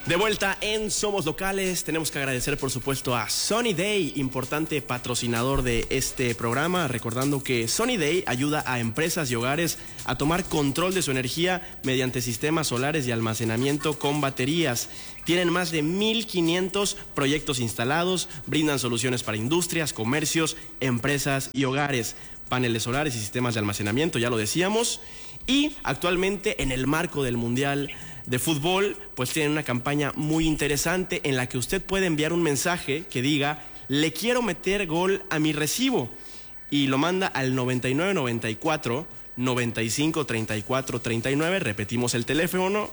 De vuelta en Somos Locales, tenemos que agradecer por supuesto a Sunny Day, importante patrocinador de este programa, recordando que Sunny Day ayuda a empresas y hogares a tomar control de su energía mediante sistemas solares y almacenamiento con baterías. Tienen más de 1,500 proyectos instalados, brindan soluciones para industrias, comercios, empresas y hogares, paneles solares y sistemas de almacenamiento, ya lo decíamos, y actualmente en el marco del Mundial de Fútbol, pues tienen una campaña muy interesante en la que usted puede enviar un mensaje que diga: le quiero meter gol a mi recibo, y lo manda al 9994 95 34 39. Repetimos el teléfono: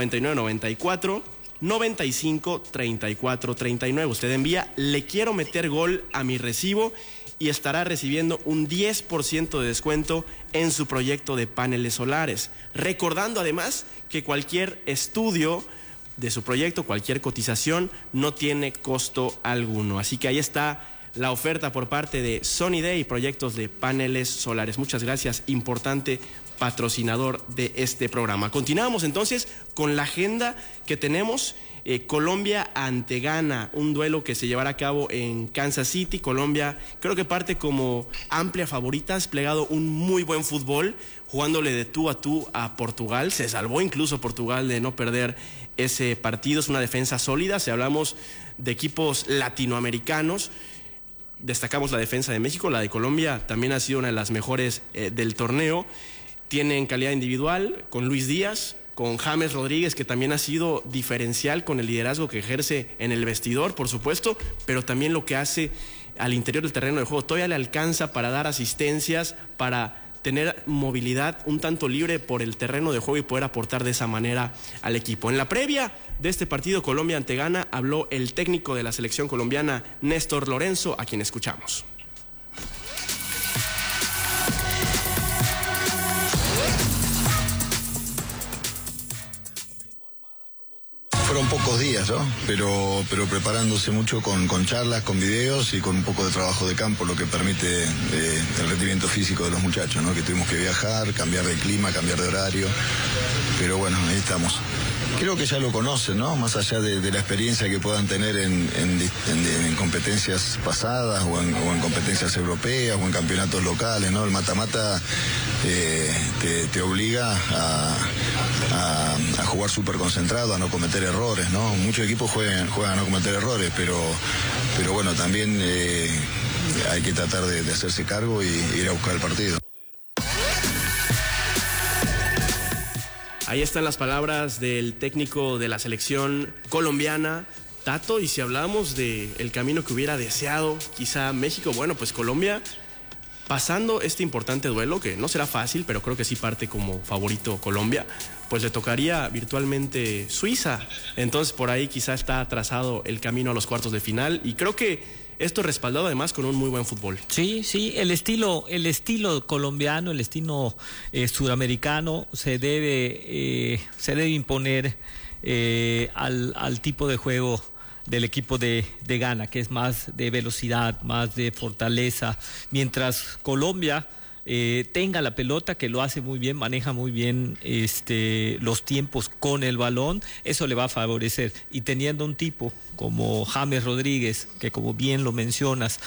9994 95 34 39. Usted envía: le quiero meter gol a mi recibo, y estará recibiendo un 10% de descuento en su proyecto de paneles solares. Recordando además que cualquier estudio de su proyecto, cualquier cotización, no tiene costo alguno. Así que ahí está la oferta por parte de Sunny Day, proyectos de paneles solares. Muchas gracias, importante patrocinador de este programa. Continuamos entonces con la agenda que tenemos. Colombia ante Ghana, un duelo que se llevará a cabo en Kansas City. Colombia creo que parte como amplia favorita, ha desplegado un muy buen fútbol, jugándole de tú a tú a Portugal. Se salvó incluso Portugal de no perder ese partido. Es una defensa sólida. Si hablamos de equipos latinoamericanos, destacamos la defensa de México. La de Colombia también ha sido una de las mejores del torneo. Tienen calidad individual con Luis Díaz, con James Rodríguez, que también ha sido diferencial con el liderazgo que ejerce en el vestidor, por supuesto, pero también lo que hace al interior del terreno de juego. Todavía le alcanza para dar asistencias, para tener movilidad un tanto libre por el terreno de juego y poder aportar de esa manera al equipo. En la previa de este partido Colombia ante Ghana habló el técnico de la selección colombiana, Néstor Lorenzo, a quien escuchamos. Fueron pocos días, ¿no? Pero preparándose mucho con charlas, con videos y con un poco de trabajo de campo, lo que permite el rendimiento físico de los muchachos, ¿no? Que tuvimos que viajar, cambiar de clima, cambiar de horario, pero bueno, ahí estamos. Creo que ya lo conocen, ¿no? Más allá de la experiencia que puedan tener en competencias pasadas o en competencias europeas o en campeonatos locales, ¿no? El mata-mata te obliga a jugar súper concentrado, a no cometer errores, ¿no? Muchos equipos juegan a no cometer errores, pero bueno, también hay que tratar de hacerse cargo y ir a buscar el partido. Ahí están las palabras del técnico de la selección colombiana, Tato, y si hablamos del camino que hubiera deseado quizá México, bueno, pues Colombia pasando este importante duelo, que no será fácil, pero creo que sí parte como favorito Colombia, pues le tocaría virtualmente Suiza. Entonces por ahí quizá está trazado el camino a los cuartos de final, y creo que esto respaldado además con un muy buen fútbol. Sí, el estilo colombiano, el estilo sudamericano se debe imponer al tipo de juego del equipo de Ghana, que es más de velocidad, más de fortaleza, mientras Colombia tenga la pelota, que lo hace muy bien, maneja muy bien los tiempos con el balón, eso le va a favorecer. Y teniendo un tipo como James Rodríguez, que como bien lo mencionas,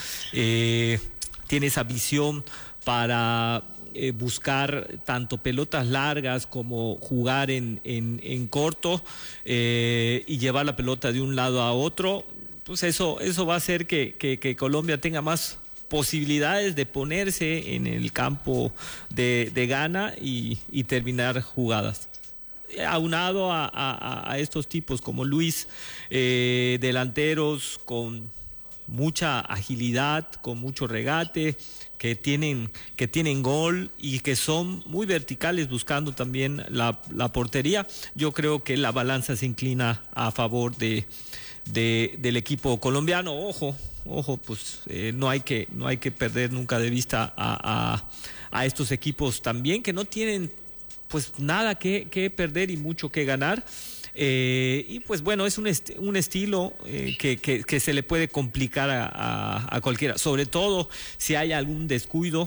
tiene esa visión para buscar tanto pelotas largas como jugar en corto y llevar la pelota de un lado a otro, pues eso va a hacer que Colombia tenga más posibilidades de ponerse en el campo de Ghana y terminar jugadas. Aunado a estos tipos como Luis, delanteros con mucha agilidad, con mucho regate, que tienen gol y que son muy verticales buscando también la portería. Yo creo que la balanza se inclina a favor del equipo colombiano. Ojo, pues no hay que perder nunca de vista a estos equipos también, que no tienen pues nada que perder y mucho que ganar. Y pues bueno, es un estilo que se le puede complicar a cualquiera, sobre todo si hay algún descuido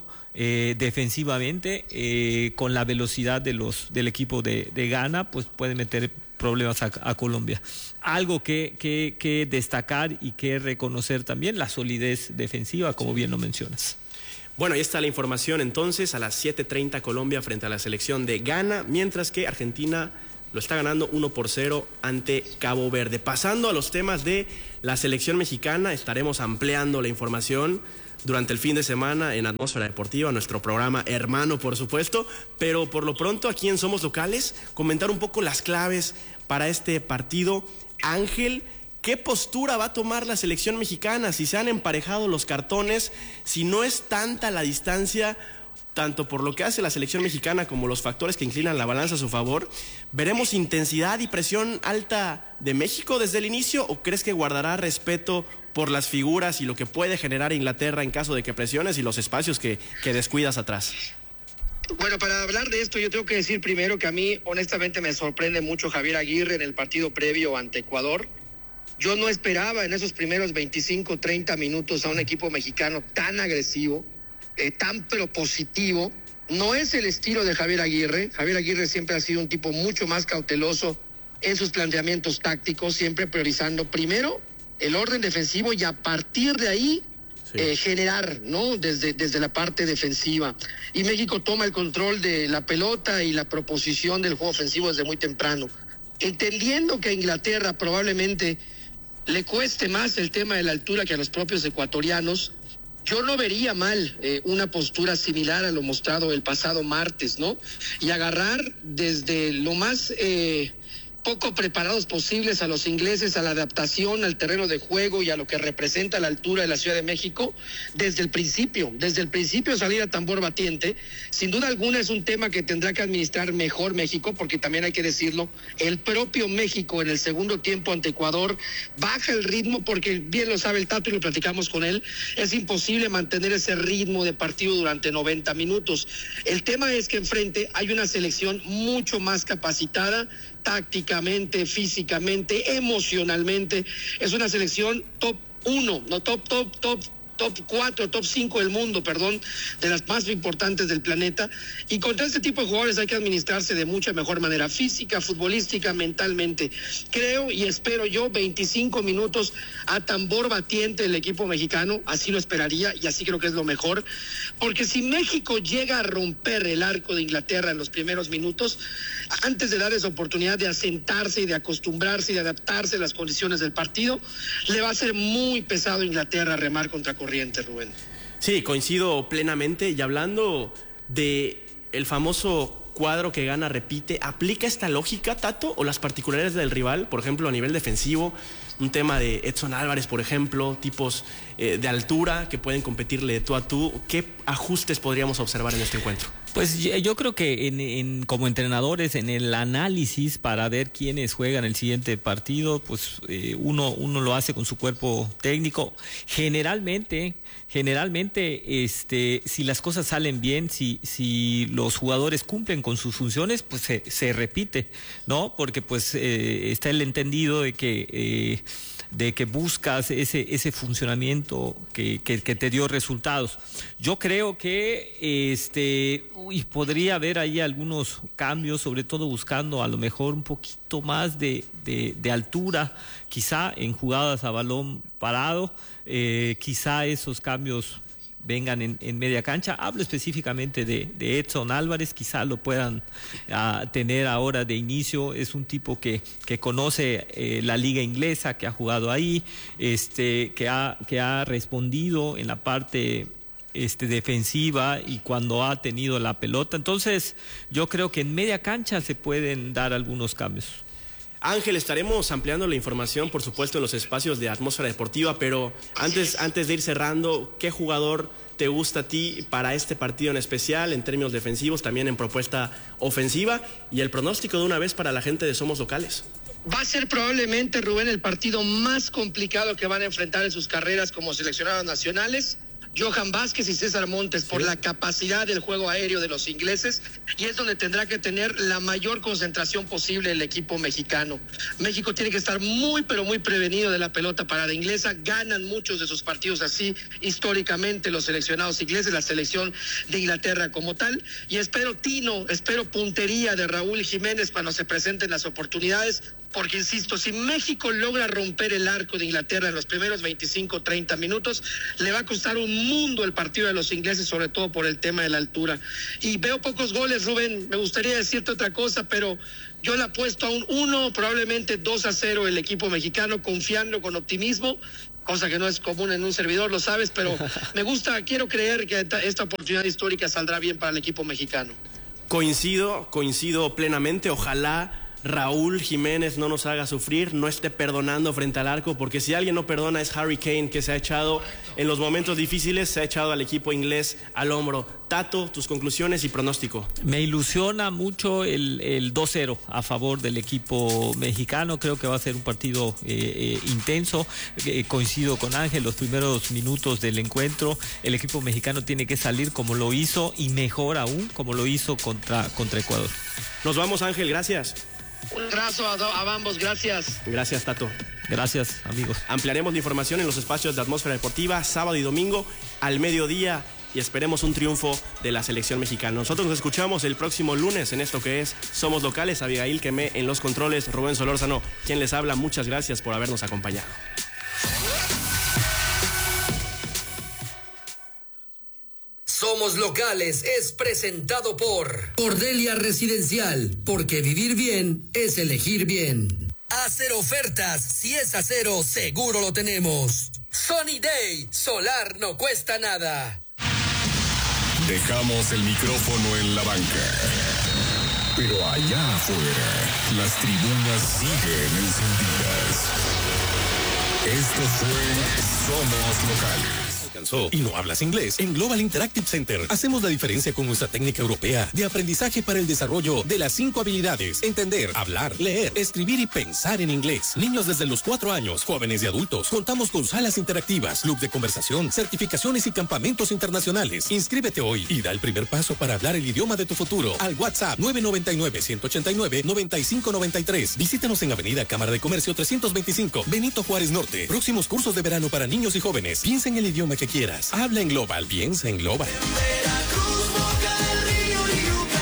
defensivamente, con la velocidad del equipo de Ghana, pues puede meter problemas a Colombia. Algo que destacar y que reconocer también la solidez defensiva, como bien lo mencionas. Bueno, ahí está la información entonces, a las 7:30 Colombia frente a la selección de Ghana, mientras que Argentina lo está ganando 1-0 ante Cabo Verde. Pasando a los temas de la selección mexicana, estaremos ampliando la información durante el fin de semana en Atmósfera Deportiva, nuestro programa hermano, por supuesto, pero por lo pronto aquí en Somos Locales, comentar un poco las claves para este partido. Ángel, ¿qué postura va a tomar la selección mexicana? Si se han emparejado los cartones, si no es tanta la distancia, tanto por lo que hace la selección mexicana como los factores que inclinan la balanza a su favor, ¿veremos intensidad y presión alta de México desde el inicio o crees que guardará respeto por las figuras y lo que puede generar Inglaterra en caso de que presiones y los espacios que descuidas atrás? Bueno, para hablar de esto yo tengo que decir primero que a mí honestamente me sorprende mucho Javier Aguirre en el partido previo ante Ecuador. Yo no esperaba en esos primeros 25, 30 minutos a un equipo mexicano tan agresivo, tan propositivo. No es el estilo de Javier Aguirre. Javier Aguirre siempre ha sido un tipo mucho más cauteloso en sus planteamientos tácticos, siempre priorizando primero el orden defensivo y a partir de ahí generar, ¿no? Desde la parte defensiva. Y México toma el control de la pelota y la proposición del juego ofensivo desde muy temprano. Entendiendo que a Inglaterra probablemente le cueste más el tema de la altura que a los propios ecuatorianos, yo no vería mal una postura similar a lo mostrado el pasado martes, ¿no? Y agarrar desde lo más poco preparados posibles a los ingleses, a la adaptación al terreno de juego y a lo que representa la altura de la Ciudad de México, desde el principio salir a tambor batiente. Sin duda alguna es un tema que tendrá que administrar mejor México, porque también hay que decirlo, el propio México en el segundo tiempo ante Ecuador baja el ritmo, porque bien lo sabe el Tato y lo platicamos con él, es imposible mantener ese ritmo de partido durante 90 minutos. El tema es que enfrente hay una selección mucho más capacitada, tácticamente, físicamente, emocionalmente. Es una selección top 1, no top 4, top 5 del mundo, de las más importantes del planeta. Y contra este tipo de jugadores hay que administrarse de mucha mejor manera, física, futbolística, mentalmente. Creo y espero yo 25 minutos a tambor batiente el equipo mexicano, así lo esperaría y así creo que es lo mejor, porque si México llega a romper el arco de Inglaterra en los primeros minutos, antes de darles oportunidad de asentarse y de acostumbrarse y de adaptarse a las condiciones del partido, le va a ser muy pesado a Inglaterra remar contra corriente, Rubén. Sí, coincido plenamente. Y hablando de el famoso cuadro que gana repite, ¿aplica esta lógica, Tato, o las particularidades del rival? Por ejemplo, a nivel defensivo, un tema de Edson Álvarez, por ejemplo, tipos de altura que pueden competirle de tú a tú. ¿Qué ajustes podríamos observar en este encuentro? Pues yo creo que como entrenadores, en el análisis para ver quiénes juegan el siguiente partido, pues uno lo hace con su cuerpo técnico. Generalmente, si las cosas salen bien, si los jugadores cumplen con sus funciones, pues se repite, ¿no? Porque pues está el entendido de que buscas ese funcionamiento que te dio resultados. Yo creo que podría haber ahí algunos cambios, sobre todo buscando a lo mejor un poquito más de altura, quizá en jugadas a balón parado, quizá esos cambios vengan en media cancha. Hablo específicamente de Edson Álvarez, quizá lo puedan tener ahora de inicio. Es un tipo que conoce la liga inglesa, que ha jugado ahí, que ha respondido en la parte defensiva y cuando ha tenido la pelota. Entonces yo creo que en media cancha se pueden dar algunos cambios. Ángel, estaremos ampliando la información, por supuesto, en los espacios de Atmósfera Deportiva, pero antes de ir cerrando, ¿qué jugador te gusta a ti para este partido en especial, en términos defensivos, también en propuesta ofensiva, y el pronóstico de una vez para la gente de Somos Locales? Va a ser probablemente, Rubén, el partido más complicado que van a enfrentar en sus carreras como seleccionados nacionales. Johan Vázquez y César Montes por la capacidad del juego aéreo de los ingleses, y es donde tendrá que tener la mayor concentración posible el equipo mexicano. México tiene que estar muy, pero muy prevenido de la pelota parada inglesa. Ganan muchos de sus partidos así históricamente los seleccionados ingleses, la selección de Inglaterra como tal, y espero puntería de Raúl Jiménez cuando se presenten las oportunidades, porque insisto, si México logra romper el arco de Inglaterra en los primeros 25-30 minutos, le va a costar un mundo el partido de los ingleses, sobre todo por el tema de la altura. Y veo pocos goles, Rubén, me gustaría decirte otra cosa, pero yo le apuesto a un 1, probablemente 2-0 el equipo mexicano, confiando con optimismo, cosa que no es común en un servidor, lo sabes, pero quiero creer que esta oportunidad histórica saldrá bien para el equipo mexicano. Coincido plenamente, ojalá Raúl Jiménez no nos haga sufrir, no esté perdonando frente al arco, porque si alguien no perdona es Harry Kane, que se ha echado en los momentos difíciles, se ha echado al equipo inglés al hombro. Tato, tus conclusiones y pronóstico. Me ilusiona mucho el 2-0 a favor del equipo mexicano. Creo que va a ser un partido intenso. Coincido con Ángel, los primeros minutos del encuentro el equipo mexicano tiene que salir como lo hizo, y mejor aún como lo hizo contra Ecuador. Nos vamos, Ángel, gracias. Un abrazo a ambos, gracias. Gracias, Tato. Gracias, amigos. Ampliaremos la información en los espacios de Atmósfera Deportiva sábado y domingo al mediodía, y esperemos un triunfo de la selección mexicana. Nosotros nos escuchamos el próximo lunes en esto que es Somos Locales. Abigail Quemé en los controles, Rubén Solórzano, quien les habla. Muchas gracias por habernos acompañado. Somos Locales es presentado por Cordelia Residencial, porque vivir bien es elegir bien. Hacer ofertas, si es acero, seguro lo tenemos. Sony Day, solar no cuesta nada. Dejamos el micrófono en la banca, pero allá afuera las tribunas siguen encendidas. Esto fue Somos Locales. ¿Y no hablas inglés? En Global Interactive Center hacemos la diferencia con nuestra técnica europea de aprendizaje para el desarrollo de las 5 habilidades: entender, hablar, leer, escribir y pensar en inglés. Niños desde los 4 años, jóvenes y adultos. Contamos con salas interactivas, club de conversación, certificaciones y campamentos internacionales. Inscríbete hoy y da el primer paso para hablar el idioma de tu futuro al WhatsApp 999-189-9593. Visítanos en Avenida Cámara de Comercio 325, Benito Juárez Norte. Próximos cursos de verano para niños y jóvenes. Piensa en el idioma que quieras. Habla en Global, piensa en Global. Veracruz, Boca del Río y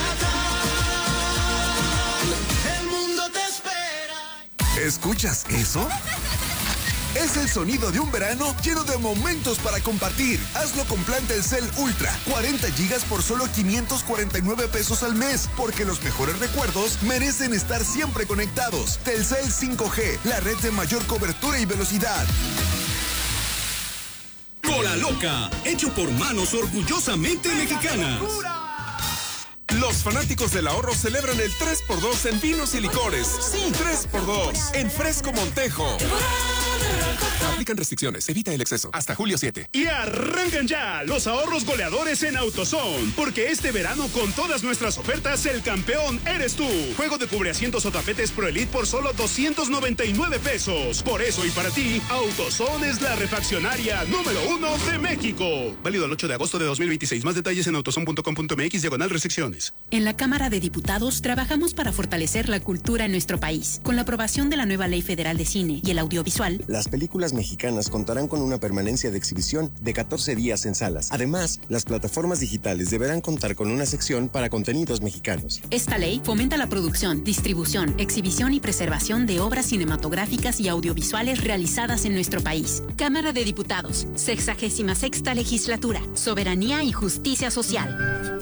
Yucatán. El mundo te espera. ¿Escuchas eso? Es el sonido de un verano lleno de momentos para compartir. Hazlo con plan Telcel Ultra. 40 gigas por solo 549 pesos al mes. Porque los mejores recuerdos merecen estar siempre conectados. Telcel 5G, la red de mayor cobertura y velocidad. Cola Loca, hecho por manos orgullosamente mexicanas. Los fanáticos del ahorro celebran el 3x2 en vinos y licores. Sí, 3x2 en Fresco Montejo. Aplican restricciones, evita el exceso. Hasta julio 7. Y arrancan ya los ahorros goleadores en AutoZone, porque este verano con todas nuestras ofertas el campeón eres tú. Juego de cubreasientos o tapetes Pro Elite por solo 299 pesos. Por eso y para ti, AutoZone es la refaccionaria número 1 de México. Válido el 8 de agosto de 2026. Más detalles en autozone.com.mx/restricciones. En la Cámara de Diputados trabajamos para fortalecer la cultura en nuestro país. Con la aprobación de la nueva Ley Federal de Cine y el Audiovisual, las películas mexicanas contarán con una permanencia de exhibición de 14 días en salas. Además, las plataformas digitales deberán contar con una sección para contenidos mexicanos. Esta ley fomenta la producción, distribución, exhibición y preservación de obras cinematográficas y audiovisuales realizadas en nuestro país. Cámara de Diputados, 66ª Legislatura, Soberanía y Justicia Social.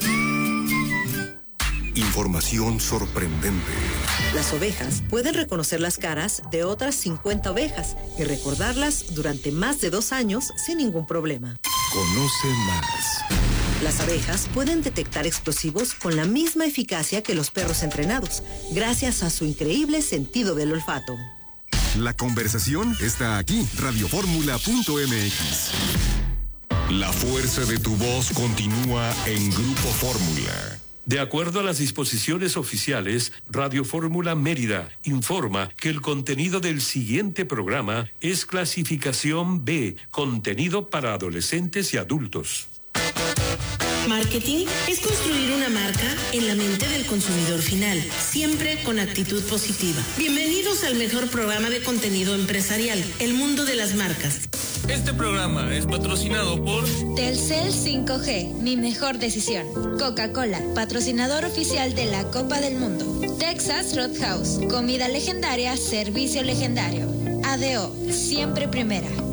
Información sorprendente. Las ovejas pueden reconocer las caras de otras 50 ovejas y recordarlas durante más de 2 años sin ningún problema. Conoce más. Las abejas pueden detectar explosivos con la misma eficacia que los perros entrenados, gracias a su increíble sentido del olfato. La conversación está aquí, radioformula.mx. La fuerza de tu voz continúa en Grupo Fórmula. De acuerdo a las disposiciones oficiales, Radio Fórmula Mérida informa que el contenido del siguiente programa es clasificación B, contenido para adolescentes y adultos. Marketing es construir una marca en la mente del consumidor final, siempre con actitud positiva. Bienvenidos al mejor programa de contenido empresarial, El Mundo de las Marcas. Este programa es patrocinado por Telcel 5G, mi mejor decisión. Coca-Cola, patrocinador oficial de la Copa del Mundo. Texas Roadhouse, comida legendaria, servicio legendario. ADO, siempre primera.